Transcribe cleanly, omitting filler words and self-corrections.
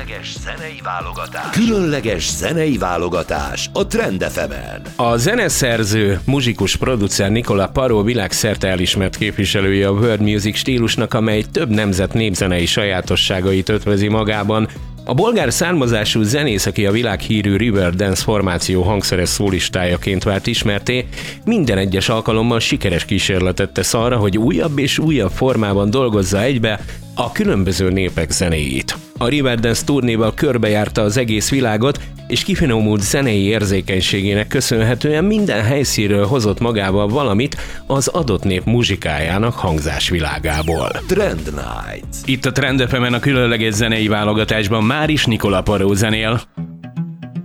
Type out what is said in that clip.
Különleges zenei válogatás a Trend FM-en. A zeneszerző, muzsikus producer Nicola Paró világszerte elismert képviselője a world music stílusnak, amely több nemzet népzenei sajátosságait ötvözi magában. A bolgár származású zenész, aki a világhírű Riverdance formáció hangszeres szólistájaként vált ismertté, minden egyes alkalommal sikeres kísérletet tesz arra, hogy újabb és újabb formában dolgozza egybe a különböző népek zenéit. A Riverdance turnéval körbejárta az egész világot, és kifinomult zenei érzékenységének köszönhetően minden helyszínről hozott magával valamit az adott nép muzsikájának hangzásvilágából. Trend Night. Itt a Trend FM-en a különleges zenei válogatásban már is Nicola Paró zenél.